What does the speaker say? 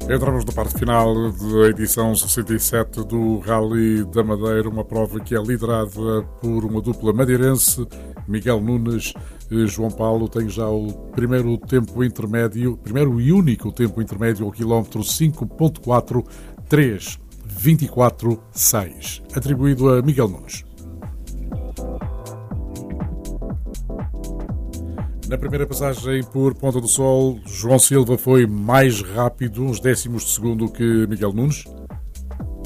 Entramos na parte final da edição 67 do Rally da Madeira, uma prova que é liderada por uma dupla madeirense, Miguel Nunes e João Paulo. Tem já o primeiro tempo intermédio, primeiro e único tempo intermédio ao quilómetro 5.4.3.24.6, atribuído a Miguel Nunes. Na primeira passagem por Ponta do Sol, João Silva foi mais rápido, uns décimos de segundo que Miguel Nunes.